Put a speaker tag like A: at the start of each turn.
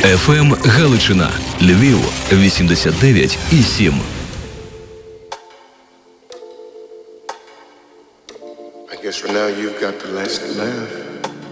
A: ФМ Галичина, Львів 89,7.
B: I guess for now you've got the last laugh.